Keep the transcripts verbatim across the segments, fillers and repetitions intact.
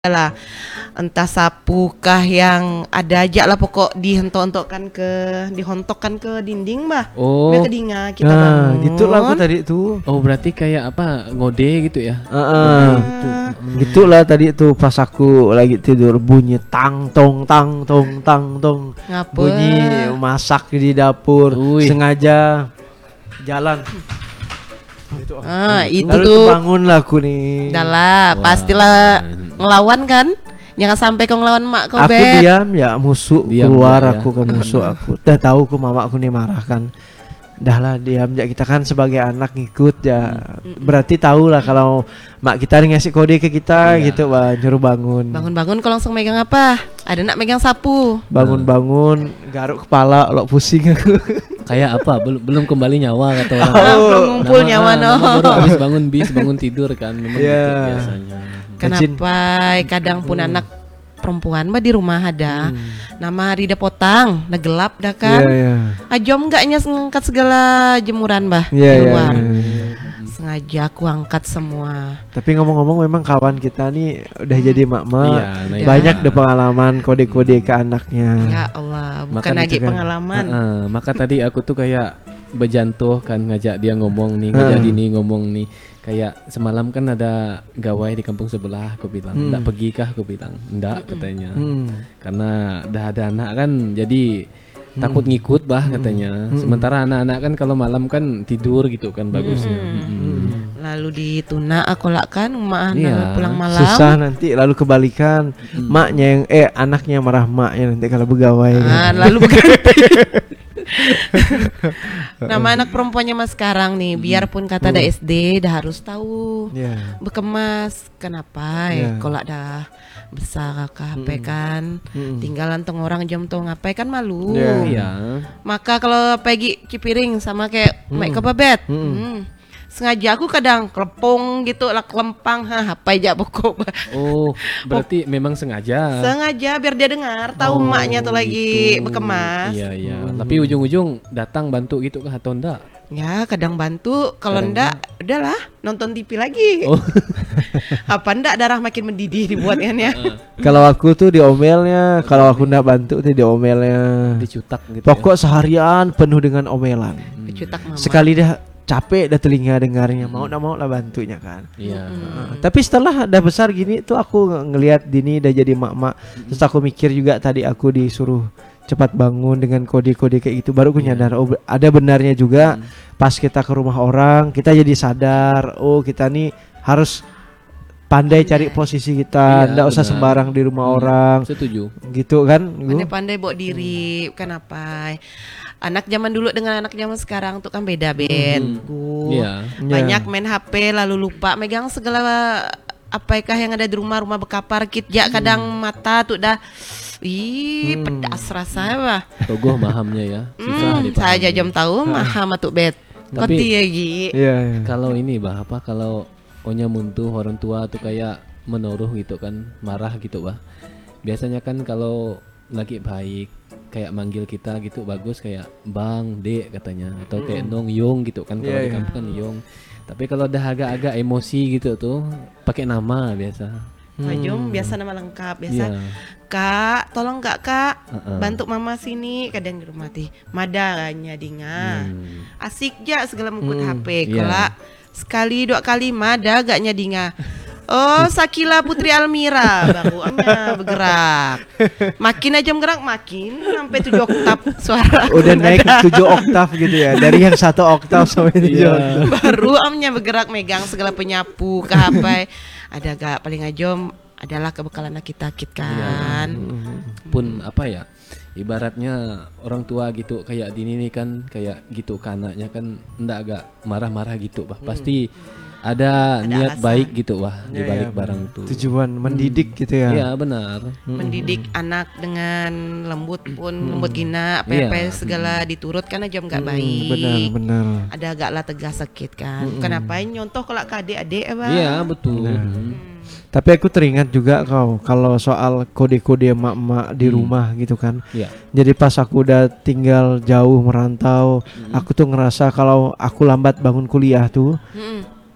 lah, entah sapu kah yang ada aja lah pokok dihentok-hentokkan ke dihontokkan ke dinding bah. Oh, Biar kedinga kita Nah, bangun. gitulah aku tadi tuh. oh berarti kayak apa ngode gitu ya? Heeh. Gitu. Gitulah tadi tuh pas aku lagi tidur bunyi tang tong tang tong tang tong. Ngapa? Bunyi masak di dapur. Ui. Sengaja jalan. Gitu. Ah, itu Lalu tuh bangun lah aku nih. Dahlah, Wah. pastilah ngelawan kan? Jangan sampai kau ngelawan mak kau, Aku Bet. diam ya musuh Diam keluar ya, ya. aku ke musuh aku. Udah tahu ku mama aku nih marah kan. Dah lah diam ya, kita kan sebagai anak ngikut ya. Berarti tahu lah kalau mak kita ngasih kode ke kita Iya. gitu, bah, nyuruh bangun. Bangun-bangun kau langsung megang apa? Ada nak megang sapu. Bangun-bangun garuk kepala lo pusing aku. Kayak apa? Belum belum kembali nyawa kata orang. Ah, belum ngumpul Nama- nyawa ah, no. nama baru habis bangun bis, bangun tidur kan memang Iya. gitu biasanya. Kenapa? Kadang pun anak perempuan mah di rumah ada. Nama hari dah potang, dah gelap dah kan. Iya iya. Ajom enggaknya ngangkat segala jemuran bah Iya di iya. luar. iya. Sengaja aku angkat semua. Tapi ngomong-ngomong memang kawan kita nih udah jadi mak-mak. Iya, nah itu. Banyak deh pengalaman kode-kode ke anaknya. Ya Allah, bukan Maka lagi itu kan. pengalaman. Heeh, maka tadi aku tuh kayak berjantuh kan ngajak dia ngomong nih, ngajak Heeh. Dini ngomong nih. Kayak semalam kan ada gawai di kampung sebelah, aku bilang, Hmm. "Nggak pergi kah?" Aku bilang, "Nggak," katanya. Hmm. Karena udah ada anak kan, jadi takut ngikut bah katanya. Sementara anak-anak kan kalau malam kan tidur gitu kan bagusnya. Mm-mm. Lalu dituna aku lah kan emak Iya, anak pulang malam. Susah nanti lalu kebalikan maknya yang eh anaknya marah maknya nanti kalau begawai. Ah, lalu berganti. Nama anak perempuannya mas sekarang nih, biarpun kata ada S D, dah harus tahu Iya. bekemas. Kenapa? Iya. Ya, kalau dah besar kakak H P kan, Mm-mm. tinggalan tong orang jam tong ngapain kan malu. Iya. Iya. Maka kalau pagi cipiring sama kayak Mek Kebabet, hmm. sengaja aku kadang kelepong gitu lah kelempang, ha apa aja pokok. Oh, berarti memang sengaja. Sengaja biar dia dengar, tahu Oh, emaknya tuh lagi gitu. bekemas. Iya, iya. Tapi ujung-ujung datang bantu gitu kah atau enggak? Ya kadang bantu, kalau Kadang ndak udahlah nonton T V lagi. Oh. Apa ndak darah makin mendidih dibuatnya ya. Kalau aku tuh diomelnya, kalau aku ndak bantu tuh diomelnya. Dicutak gitu. Pokok seharian penuh dengan omelan. Kecutak mama. Sekali dah capek dah telinga dengarnya, mau ndak mau lah bantunya kan. ya. Iya. Nah, tapi setelah udah besar gini tuh aku ng- ngelihat Dini udah jadi mak-mak. Terus aku mikir juga tadi aku disuruh cepat bangun dengan kode-kode kayak gitu, baru aku nyadar oh be- ada benarnya juga. Pas kita ke rumah orang kita jadi sadar oh kita nih harus pandai cari posisi kita, Iya, ndak usah benar. sembarang di rumah orang Setuju. gitu kan. Gu? Pandai-pandai bawa diri, kenapa? Anak zaman dulu dengan anak zaman sekarang tuh kan beda, Bet. Gu. Iya. Banyak main H P lalu lupa megang segala apakah yang ada di rumah-rumah bekapar kit ya kadang mata tuh dah ih pedas rasanya bah. Togoh mahamnya ya. Susah Hmm, dipahami. saya aja jam tahu maham tuh Bet. Tapi- Koti ya Gi. Iya, iya. Kalau ini bah apa kalau onya muntu orang tua tuh kayak menuruh gitu kan, marah gitu bah. Biasanya kan kalau lagi baik kayak manggil kita gitu bagus kayak Bang, Dek katanya atau kayak Nong Yong gitu kan kalau Iya, di iya. kampung kan Yong. Tapi kalau udah agak-agak emosi gitu tuh pakai nama biasa. Majum biasa nama lengkap biasa. Iya. Kak, tolong nggak Kak, Uh-uh. bantu mama sini. Kadang di rumah tih, madanya dinga. Hmm. Asik ja segala mengikut H P. iya. Kalau sekali dua kali mada gak nyadinga. Oh, Sakila Putri Almira baru amnya bergerak. Makin aja bergerak makin sampai tujuh oktav suara. Udah naik tujuh oktav gitu ya, dari yang satu oktav sampai tujuh Iya. oktav. Baru amnya bergerak megang segala penyapu ke H P. Ada gak paling ajom adalah kebekalan kita kit kan. Pun apa ya ibaratnya orang tua gitu kayak Dini nih kan kayak gitu ke anaknya kan ndak agak marah-marah gitu bah pasti ada, niat alasan. baik gitu wah di Iya, balik iya, barang benar. tuh. Tujuan mendidik gitu ya. Iya benar. Mendidik anak dengan lembut pun lembut gina apa-apa Iya. segala diturut kan aja nggak Hmm, baik. benar benar. Ada agak lah tegas sakit kan. Kenapa nyontoh kalau ke adik-adik ya, Bang? Iya betul. Nah. Hmm. Tapi aku teringat juga kau kalau soal kode-kode emak-emak di rumah gitu kan. Iya. Jadi pas aku udah tinggal jauh merantau, aku tuh ngerasa kalau aku lambat bangun kuliah tuh, Mm-mm.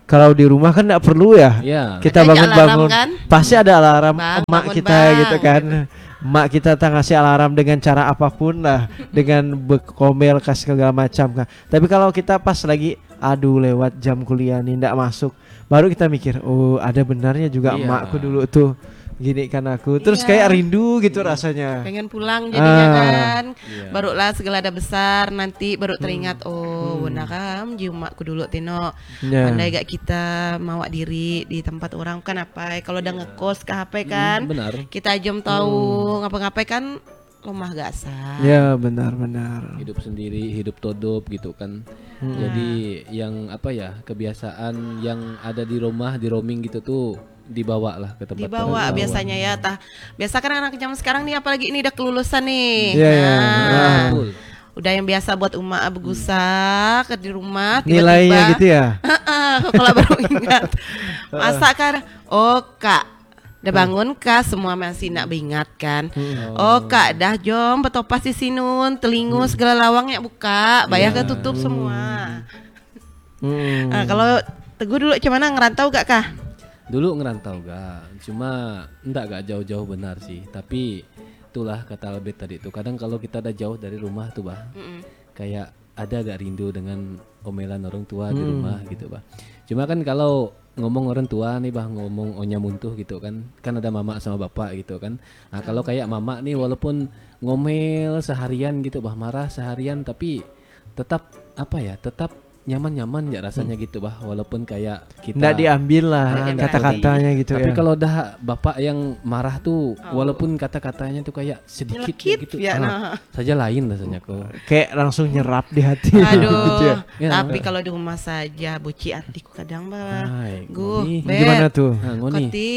kalau di rumah kan nggak perlu ya. Ya. Kita Ada bangun-bangun alarm kan? pasti ada alarm Bang, emak bangun, kita bang. gitu kan. Emak kita tak ngasih alarm dengan cara apapun lah, dengan bekomel kasih segala macam kan. Tapi kalau kita pas lagi aduh lewat jam kuliah nih ndak masuk, baru kita mikir oh ada benarnya juga Iya. emakku dulu tuh gini kan aku. Terus Iya. kayak rindu gitu rasanya. Pengen pulang jadinya Ah. kan. Iya. Barulah segala ada besar nanti baru teringat oh benar kan jiumakku dulu Tino. Ya. Pandai gak kita mawa diri di tempat orang kan apa kalau udah ngekos ke H P kan. Hmm, benar. Kita jam tahu ngapa-ngapain kan lemah gak sah. Ya benar-benar. Hidup sendiri, hidup todop gitu kan. Jadi yang apa ya, kebiasaan yang ada di rumah, di roaming gitu tuh dibawa lah ke tempat Dibawa orang. biasanya ya tah. Biasa kan anak zaman sekarang nih apalagi ini udah kelulusan nih. Iya, iya. Nah, Ah. Betul. udah yang biasa buat emak begusak di rumah Nilainya gitu ya. kalau baru ingat masa kan oh kak udah bangun kak semua masih nak beringat kan oh kak dah jom betopas di sinun telingu segala lawangnya buka bayar Ya. ketutup semua. Hmm. Nah, kalau Teguh dulu gimana ngerantau gak kah? Dulu ngerantau gak, cuma enggak gak jauh-jauh benar sih. Tapi itulah kata Albert tadi tuh. Kadang kalau kita udah jauh dari rumah tuh bah, Mm-mm. kayak ada gak rindu dengan omelan orang tua di rumah gitu bah. Cuma kan kalau ngomong orang tua nih bah, ngomong onya muntuh gitu kan, kan ada mama sama bapak gitu kan. Nah kalau kayak mama nih walaupun ngomel seharian gitu bah, marah seharian tapi tetap apa ya, tetap nyaman-nyaman ya rasanya gitu bah, walaupun kayak kita Nggak diambil lah Nggak diambil. kata-katanya gitu tapi ya. kalau udah bapak yang marah tuh walaupun kata-katanya tuh kayak sedikit Nyelekit gitu ya, ah, nah. saja lain rasanya kok. Kayak langsung nyerap di hati. Aduh, gitu ya. Ya. tapi kalau di rumah saja buci artiku kadang bah. Hai, Gu, Ngoni. Bet. Gimana tuh? Nah, Ngoni. Koti,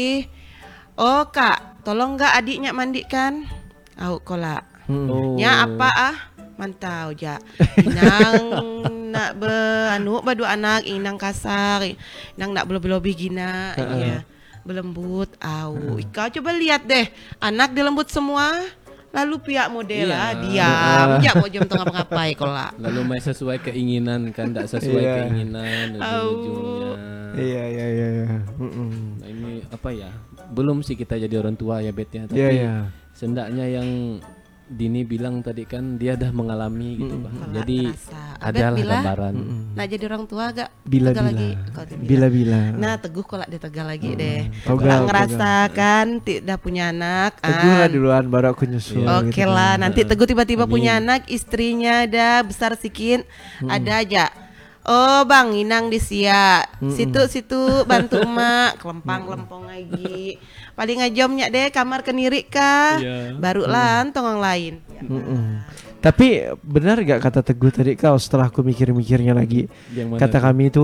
oh kak, tolong nggak adiknya mandikan? Au kola. Hmm. Oh. Nya apa ah? Mantau ja. Inang nak beranu badu anak, inang kasar, inang nak berlebih-lebih gina, iya. Berlembut, au. Kau coba lihat deh, anak dilembut semua. Lalu pihak model Iya. lah diam, ja kok jam tengah ngapai kola. Lalu main sesuai keinginan kan, tidak sesuai Iya. keinginan ujung-ujungnya. Iya iya iya. iya. Mm-mm. Nah, ini apa ya? Belum sih kita jadi orang tua ya Bet ya, tapi Iya iya. sendaknya yang Dini bilang tadi kan dia dah mengalami gitu bah. Kola Jadi terasa. Abet adalah bila, gambaran. Nah jadi orang tua agak Bila tegal bila. lagi. Kau bilang. Bila bila. Nah teguh kolak dia tegal lagi deh. Togal, Kolak ngerasakan tidak punya anak. Teguh lah an. duluan baru aku nyusul. Oke gitu lah, kan. nanti Teguh tiba-tiba Amin. punya anak, istrinya ada besar sikit, ada aja. Oh bang, inang di sia, situ-situ bantu emak, kelempang-kelempong lagi. Paling ngajomnya deh kamar keniri kah, Iya. baru lah tongong lain. Mm-mm. Tapi benar gak kata Teguh tadi kau setelah aku mikir-mikirnya lagi. Yang mana Kata tuh? kami itu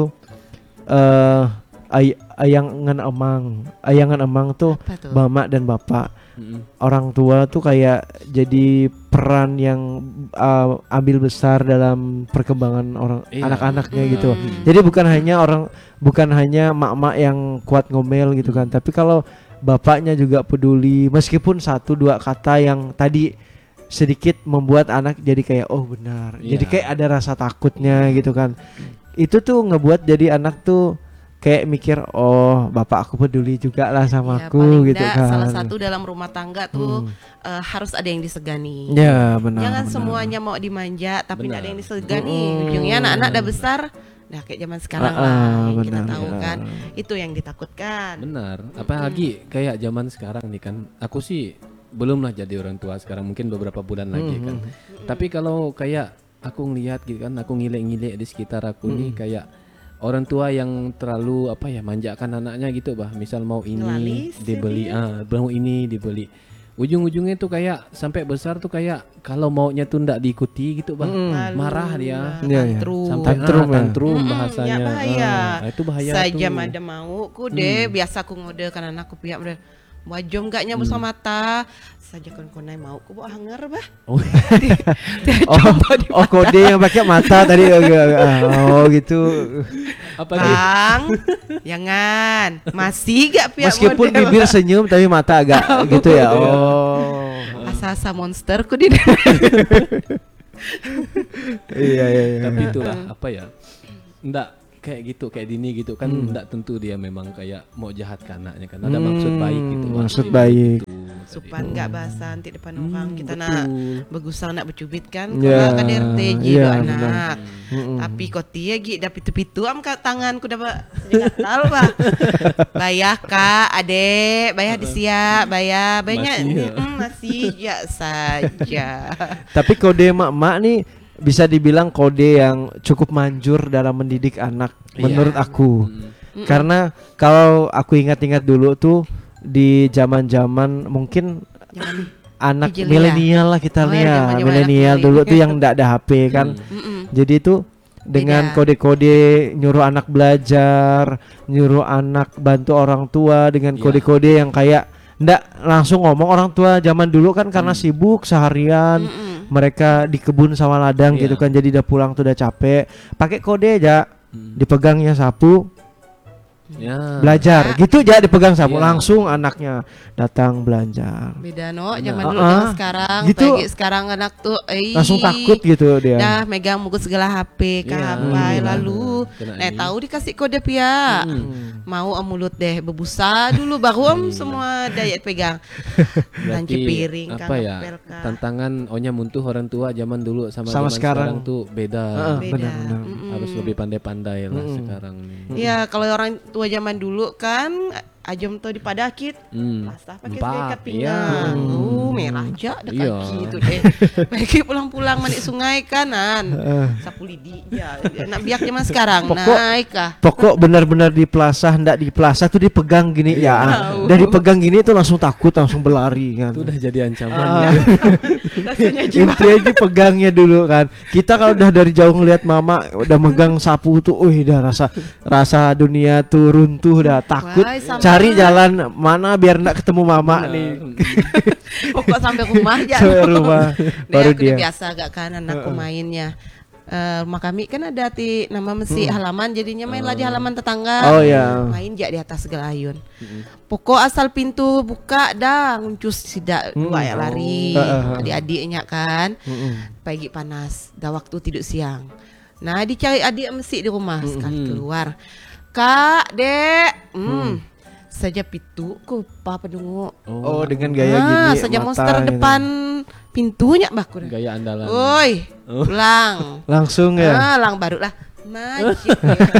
eh ay- ayangan emang, ayangan emang tuh Apa tuh? mama dan bapak. Mm-mm. Orang tua tuh kayak jadi peran yang uh, ambil besar dalam perkembangan orang Iya. anak-anaknya Hmm. gitu. Jadi bukan hanya orang bukan hanya mak-mak yang kuat ngomel gitu kan, tapi kalau bapaknya juga peduli meskipun satu dua kata yang tadi sedikit membuat anak jadi kayak oh benar. Iya. Jadi kayak ada rasa takutnya gitu kan. Itu tuh ngebuat jadi anak tuh kayak mikir oh bapak aku peduli juga lah sama Ya, aku paling gitu nggak kan. salah satu dalam rumah tangga tuh eh, harus ada yang disegani. Ya benar. Jangan benar. semuanya mau dimanja tapi nggak ada yang Benar. disegani. Mm. Ujungnya anak-anak udah besar, nah kayak zaman sekarang Ah, lah ah, yang kita benar, tahu benar. kan. Itu yang ditakutkan. Benar. Apalagi kayak zaman sekarang nih kan. Aku sih belum lah jadi orang tua sekarang, mungkin beberapa bulan lagi kan. Tapi kalau kayak aku ngelihat gitu kan, aku ngilek-ngilek di sekitar aku nih kayak orang tua yang terlalu apa ya manjakan anaknya gitu bah. Misal mau ini Ngelalis dibeli, ah mau ini dibeli. Ujung-ujungnya tuh kayak sampai besar tuh kayak kalau maunya tuh ndak diikuti gitu bah. Lalu, Marah dia. Iya, iya. tantrum. Sampai Tantrum ah, ya. tantrum Mm-mm, bahasanya. ya bahaya. Ah, itu bahaya Saja tuh. ada mau ku deh biasa aku ngode kan anakku pihak udah wajom gak nyambut sama mata saja kon konai mau ku bawa hanger bah. Oh. Oh, oh kode yang pakai mata tadi oh gitu. Apa nih? Bang, jangan. Masih gak pihak Meskipun model. bibir senyum tapi mata agak gitu ya. Oh. Asa-asa monsterku di Iya iya iya. Tapi itulah apa ya, ndak kayak gitu kayak Dini gitu kan Hmm. enggak tentu dia memang kayak mau jahat ke anaknya kan ada Hmm, maksud baik gitu Bang. maksud Jadi baik. gitu tadi. Supan nggak basah nanti depan Hmm, orang kita betul. nak begusang nak bercubit kan. Ya, Kalau kan R T J iya, do benar. anak. Mm-mm. Tapi koti ya gi dah pitu-pitu am kat tanganku dapat gatal bah. Bayar kak, adek, bayar disiap, bayar banyak Masih ya? mm, masih ya saja. Tapi kode mak-mak nih bisa dibilang kode yang cukup manjur dalam mendidik anak Iya. menurut aku. Hmm. Karena kalau aku ingat-ingat dulu tuh di zaman-zaman mungkin Jangan anak Dijelia. milenial lah kita Oh, nih ya, ya, zaman-zaman milenial anak dulu milenial. tuh yang nggak ada H P kan. Mm-mm. Jadi tuh dengan Beda. kode-kode nyuruh anak belajar, nyuruh anak bantu orang tua dengan Iya. kode-kode yang kayak ndak langsung ngomong orang tua zaman dulu kan karena Hmm. sibuk seharian. Mm-mm. Mereka di kebun sama ladang Iya. gitu kan, jadi udah pulang tuh udah capek, pakai kode aja, Hmm. dipegangnya sapu, Ya. belajar gitu aja, dipegang sapu, Iya. langsung anaknya datang belajar, Beda no, Benar. zaman dulu Ah, dengan ah. sekarang. Gitu. Pagi sekarang anak tuh eh, langsung takut gitu dia. dah megang mugut segala H P ke Iya, H P iya. lalu Kena nah ini. tahu dikasih kode pia Hmm. mau am mulut deh bebusa dulu baru am semua daya pegang lanci piring apa kang ya ngepel, Kak. tantangan ohnya muntuh orang tua zaman dulu sama, Sama zaman sekarang. sekarang. tuh beda. Heeh, Beda. benar-benar. Mm-mm. Harus lebih pandai-pandai lah Mm-mm. sekarang nih. Iya kalau orang tua zaman dulu kan ajom tuh dipadakit Hmm. plastik pakai Empat, ikat iya. pinggang uh merah aja ada Iya. kaki itu deh pergi pulang-pulang mandi sungai kanan Heeh. sapu lidi ya anak biak zaman sekarang Pokok- naik kah Pokok benar-benar di plaza, hendak di plaza tuh dipegang gini ya, Tahu. udah dipegang gini tuh langsung takut, langsung berlari kan. Itu udah jadi ancaman. Ah. rasanya jiwa Intinya aja pegangnya dulu kan. Kita kalau udah dari jauh ngelihat mama udah megang sapu tuh, wih udah rasa rasa dunia tuh runtuh, udah takut. Wah, sama. Cari jalan mana biar nggak ketemu mama Benar. nih. pokok sampai rumah aja Ke rumah Dia baru aku udah dia. biasa agak kanan aku mainnya. Eh, rumah kami kan ada di nama masjid halaman jadinya mainlah di halaman tetangga. Oh, ya. Main jak di atas gelayun. Pokok asal pintu buka dah nguncus sidak dua ya lari. Oh. Ah, ah, ah. Adik-adiknya kan. Mm-mm. Pagi panas, dah waktu tidur siang. Nah, dicari adik masjid di rumah sekali keluar. Kak, Dek. Hmm. Saja pitu ku pa pedungu. Oh, dengan gaya Ah, gini saja mata monster gitu. depan pintunya baku dah. Gaya andalan. Woi, pulang. Langsung ya. Ah, lang barulah majik.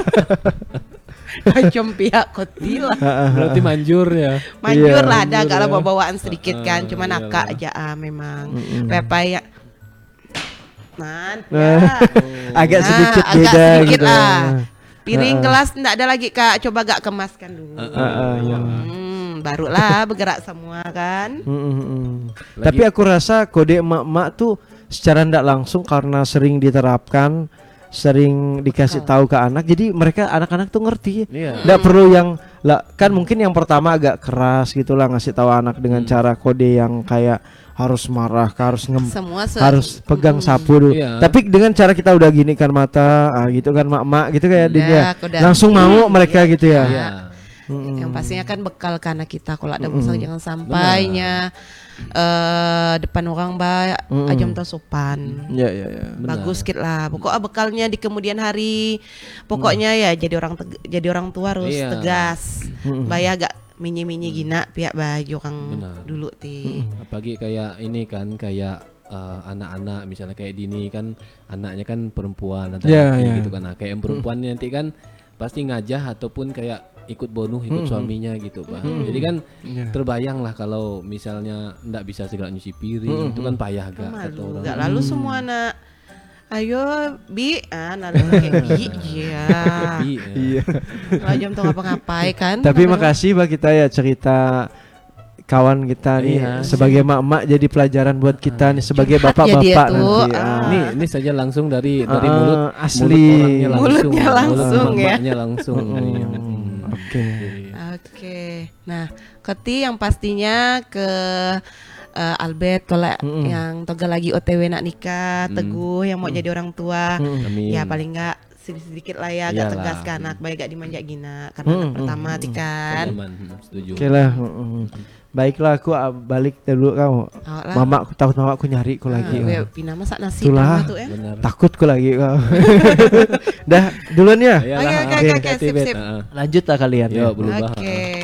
Macam pihak kotil. Berarti manjur ya. Manjur Iya, lah ada manjur kalau ya. bawa-bawaan sedikit kan, Ah, cuma iyalah. nakak aja ah memang. Mm-mm. Pepai ya. Man, Nah, ya. agak Nah, sedikit agak beda sedikit gitu. lah. Piring Ah, ah. gelas enggak ada lagi Kak, coba gak kemaskan dulu. Ah, ah, iya. Hmm, barulah bergerak semua kan. Mm-mm. Lagi- Tapi aku rasa kode emak-emak tuh secara ndak langsung karena sering diterapkan, sering dikasih tahu ke anak, jadi mereka anak-anak tuh ngerti. Iya. Nggak perlu yang lah, kan mungkin yang pertama agak keras gitulah ngasih tahu anak dengan cara kode yang kayak harus marah, harus ngem, Semua se- harus pegang Mm. sapu dulu. Iya. Tapi dengan cara kita udah gini kan mata, ah, gitu kan mak-mak gitu kayak Udah, dia. aku udah- Langsung mau mereka Iya, gitu ya. Iya. Mm-mm. Yang pastinya kan bekal ke anak kita kalau ada Mm-mm. besar jangan sampainya eh depan orang baik Mm-mm. ajam tak sopan. Ya ya ya. Benar. Bagus sikit lah. Pokoknya bekalnya di kemudian hari. Pokoknya ya jadi orang teg- jadi orang tua harus Iya. tegas. Mm-mm. Bayar gak minyi-minyi gina pihak baju orang Benar. dulu ti. Apalagi kayak ini kan kayak eh, anak-anak misalnya kayak Dini kan anaknya kan perempuan atau Ya, laki ya. gitu kan. Nah, kayak yang perempuan nanti kan pasti ngajah ataupun kayak ikut bonuh ikut suaminya gitu Pak. Jadi kan Iya. terbayang lah kalau misalnya ndak bisa segera nyuci piring itu kan payah gak kata Malu. orang. Gak lalu semua anak ayo bi ah lalu kayak bi ya. Tapi, ya. Iya. Kalau ajam tuh ngapa-ngapai kan. Tapi Kadang- makasih Mbak kita ya cerita kawan kita nih Iya. sebagai mak-mak jadi pelajaran buat kita nih sebagai Curhat ya dia bapak-bapak tuh, nanti. ah. Ah. Ini ini saja langsung dari dari Ah, mulut asli. mulut orangnya langsung, Mulutnya langsung mulut ya. emaknya langsung. nih. Hmm, Hmm. Oke. Oke, nah Keti yang pastinya ke eh, Albert kalau Mm-mm. yang toga lagi O T W nak nikah, Mm. Teguh yang mau jadi orang tua, Mm-mm. Amin. ya paling enggak sedikit lah ya, agak Iyalah. tegas ke anak, baik gak dimanja gina karena Hmm, anak hmm, pertama hmm, tikan. Aman, hmm, setuju. Oke lah. mm-mm. Baiklah aku ah, balik dulu kamu. Awak lah. Mama aku takut mama aku nyari ku lagi. Ah, ah. we- Pina masak nasi Itulah. pertama tuh ya. Benar. Takut ku lagi kau. Dah duluan ya. Iyalah, Oke, oke, ah, oke, oke, hati-hati, sip, Bet. sip. Ah, ah. Lanjut lah kalian. Yo, ya. berubah. ah. Oke.